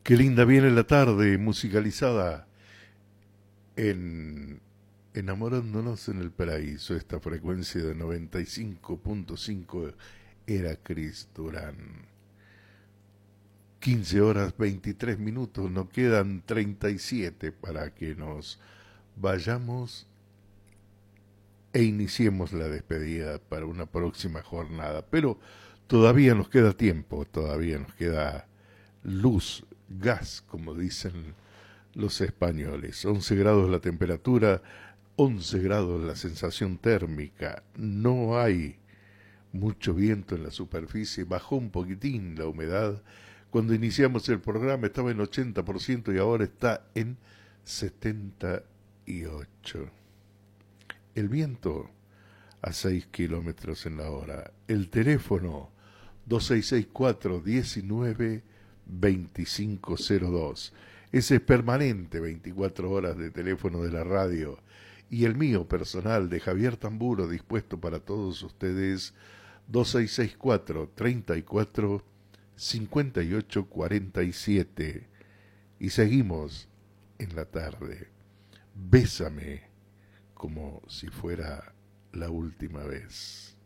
Qué linda viene la tarde musicalizada en Enamorándonos en el Paraíso. Esta frecuencia de 95.5 era Cris Durán. 15 horas 23 minutos, nos quedan 37 para que nos vayamos e iniciemos la despedida para una próxima jornada. Pero todavía nos queda tiempo, todavía nos queda luz, gas, como dicen los españoles. 11 grados la temperatura, 11 grados la sensación térmica. No hay mucho viento en la superficie, bajó un poquitín la humedad. Cuando iniciamos el programa estaba en 80% y ahora está en 78. El viento a 6 kilómetros en la hora. El teléfono 2664-19-2502. Ese es permanente, 24 horas de teléfono de la radio. Y el mío personal de Javier Tamburo, dispuesto para todos ustedes, 2664-34-5847. Y seguimos en la tarde. Bésame como si fuera la última vez.